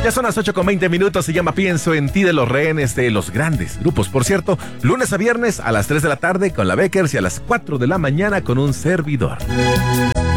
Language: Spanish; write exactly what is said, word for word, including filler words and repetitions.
Ya son las ocho con veinte minutos, se llama Pienso en ti, de Los Rehenes, de los grandes grupos, por cierto, lunes a viernes a las tres de la tarde con la Beckers y a las cuatro de la mañana con un servidor.